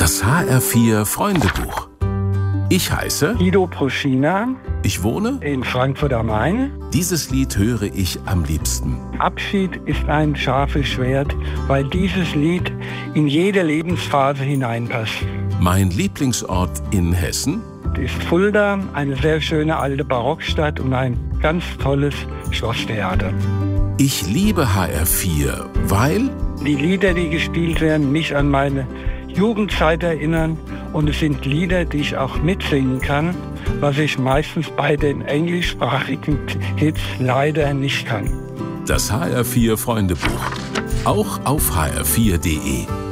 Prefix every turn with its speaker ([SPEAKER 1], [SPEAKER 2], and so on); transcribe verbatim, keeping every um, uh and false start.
[SPEAKER 1] Das H R vier Freundebuch. Ich heiße
[SPEAKER 2] Guido Proschina.
[SPEAKER 1] Ich wohne
[SPEAKER 2] in Frankfurt am Main.
[SPEAKER 1] Dieses Lied höre ich am liebsten.
[SPEAKER 2] Abschied ist ein scharfes Schwert, weil dieses Lied in jede Lebensphase hineinpasst.
[SPEAKER 1] Mein Lieblingsort in Hessen
[SPEAKER 2] Ist Fulda, eine sehr schöne alte Barockstadt und ein ganz tolles Schlosstheater.
[SPEAKER 1] Ich liebe H R vier, weil
[SPEAKER 2] Die Lieder, die gespielt werden, mich an meine Jugendzeit erinnern und es sind Lieder, die ich auch mitsingen kann, was ich meistens bei den englischsprachigen Hits leider nicht kann.
[SPEAKER 1] das H R vier Freundebuch. Auch auf h r vier punkt de.